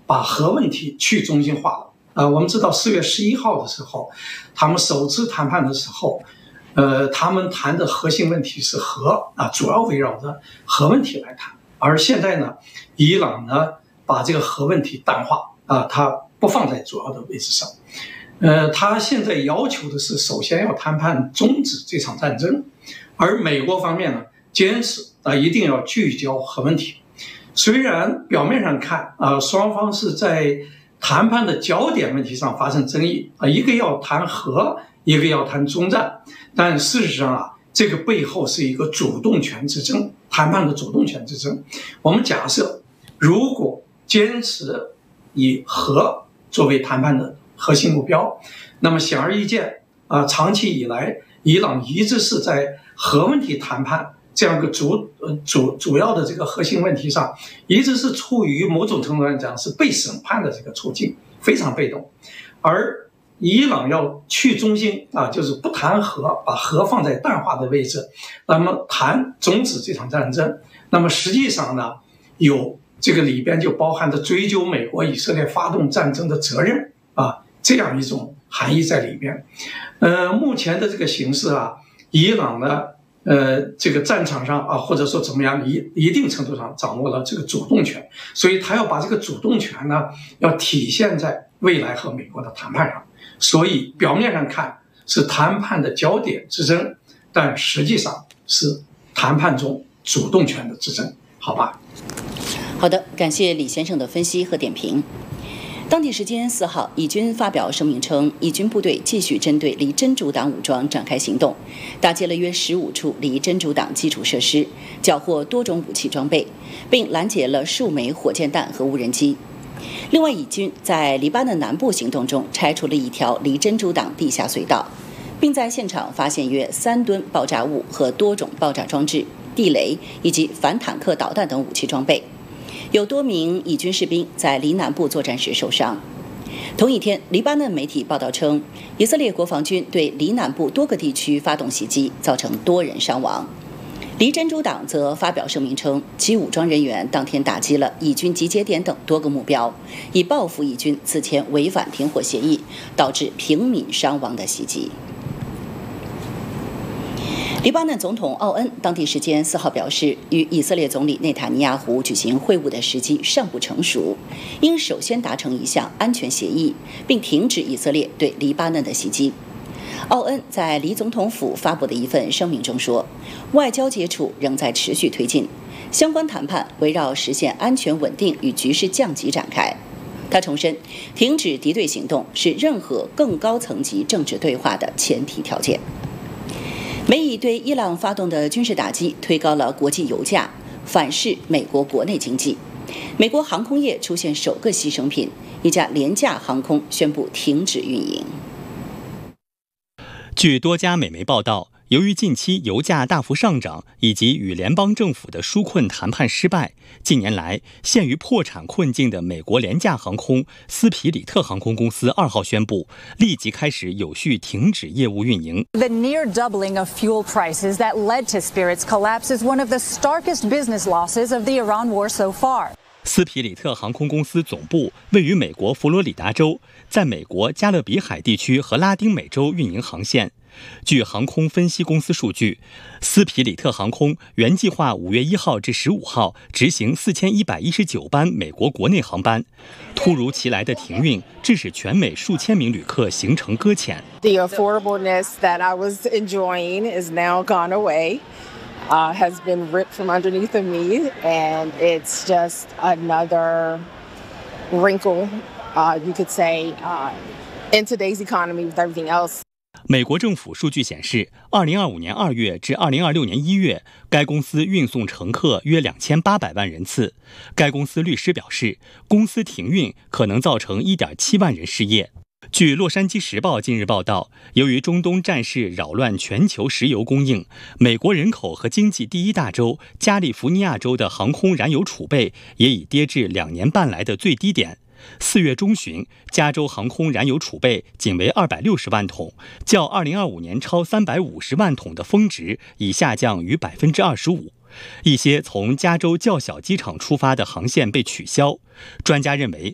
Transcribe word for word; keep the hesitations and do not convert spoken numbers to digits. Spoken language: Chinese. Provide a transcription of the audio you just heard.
把核问题去中心化了。呃，我们知道四月十一号的时候，他们首次谈判的时候，呃，他们谈的核心问题是核啊，主要围绕着核问题来谈。而现在呢，伊朗呢把这个核问题淡化啊，它不放在主要的位置上。呃，他现在要求的是，首先要谈判终止这场战争，而美国方面呢，坚持啊一定要聚焦核问题。虽然表面上看啊，双方是在谈判的焦点问题上发生争议啊，一个要谈核，一个要谈中战，但事实上啊，这个背后是一个主动权之争，谈判的主动权之争。我们假设，如果坚持以核作为谈判的核心目标，那么显而易见啊，长期以来，伊朗一直是在核问题谈判这样一个主呃主主要的这个核心问题上，一直是处于某种程度上讲是被审判的这个处境，非常被动。而伊朗要去中心啊，就是不谈核，把核放在淡化的位置，那么谈终止这场战争，那么实际上呢，有这个里边就包含着追究美国以色列发动战争的责任啊，这样一种含义在里边。呃，目前的这个形势啊，伊朗呢。呃，这个战场上啊，或者说怎么样，一一定程度上掌握了这个主动权，所以他要把这个主动权呢，要体现在未来和美国的谈判上。所以表面上看是谈判的焦点之争，但实际上是谈判中主动权的之争，好吧？ 好的，感谢李先生的分析和点评。当地时间四号，以军发表声明称，以军部队继续针对离真主党武装展开行动，打击了约十五处离真主党基础设施，缴获多种武器装备，并拦截了数枚火箭弹和无人机。另外，以军在黎巴嫩南部行动中拆除了一条离真主党地下隧道，并在现场发现约三吨爆炸物和多种爆炸装置、地雷以及反坦克导弹等武器装备。有多名以军士兵在黎南部作战时受伤。同一天，黎巴嫩媒体报道称，以色列国防军对黎南部多个地区发动袭击，造成多人伤亡。黎真主党则发表声明称，其武装人员当天打击了以军集结点等多个目标，以报复以军此前违反停火协议，导致平民伤亡的袭击。黎巴嫩总统奥恩当地时间四号表示，与以色列总理内塔尼亚胡举行会晤的时机尚不成熟，应首先达成一项安全协议，并停止以色列对黎巴嫩的袭击。奥恩在黎总统府发布的一份声明中说，外交接触仍在持续推进，相关谈判围绕实现安全稳定与局势降级展开。他重申，停止敌对行动是任何更高层级政治对话的前提条件。美以对伊朗发动的军事打击推高了国际油价，反噬美国国内经济。美国航空业出现首个牺牲品，一家廉价航空宣布停止运营。 据多家美媒报道，由于近期油价大幅上涨以及与联邦政府的纾困谈判失败，近年来陷于破产困境的美国廉价航空斯皮里特航空公司二号宣布，立即开始有序停止业务运营。 The near doubling of fuel prices that led to Spirit's collapse is one of the starkest business losses of the Iran war so far. 斯皮里特航空公司总部位于美国佛罗里达州，在美国加勒比海地区和拉丁美洲运营航线。据航空分析公司数据，斯皮里特航空原计划五月一号至十五号执行四千一百一十九班美国国内航班，突如其来的停运致使全美数千名旅客行程搁浅。 The affordableness that I was enjoying is now gone away. Uh, has been ripped from underneath of me, and it's just another wrinkle, uh, you could say, uh, in today's economy with everything else. 美国政府数据显示，二零二五年二月至二零二六年一月，该公司运送乘客约两千八百万人次。该公司律师表示，公司停运可能造成一点七万人失业。据《洛杉矶时报》近日报道，由于中东战事扰乱全球石油供应，美国人口和经济第一大州加利福尼亚州的航空燃油储备也已跌至两年半来的最低点。四月中旬，加州航空燃油储备仅为二百六十万桶，较二零二五年超三百五十万桶的峰值已下降逾百分之二十五。一些从加州较小机场出发的航线被取消。专家认为，